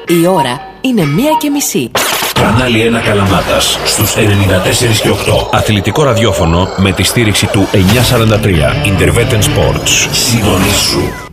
Η ώρα είναι 1:30. Κανάλι 1 Καλαμάτας στους 94 και 8. Αθλητικό ραδιόφωνο με τη στήριξη του 943. Interveten Sports. Συντονίσου.